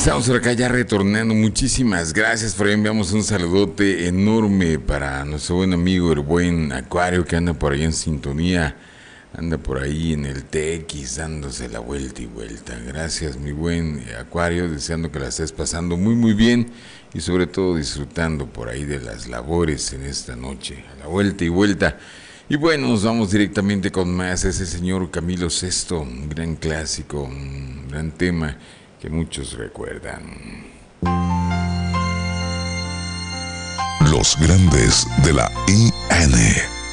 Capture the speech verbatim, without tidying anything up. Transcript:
Estamos por acá ya retornando. Muchísimas gracias. Por ahí enviamos un saludote enorme para nuestro buen amigo, el buen Acuario, que anda por ahí en sintonía. Anda por ahí en el T X dándose la vuelta y vuelta. Gracias, mi buen Acuario. Deseando que la estés pasando muy, muy bien. Y sobre todo disfrutando por ahí de las labores en esta noche. A la vuelta y vuelta. Y bueno, nos vamos directamente con más. Ese señor Camilo Sesto, un gran clásico, un gran tema que muchos recuerdan. Los grandes de la I N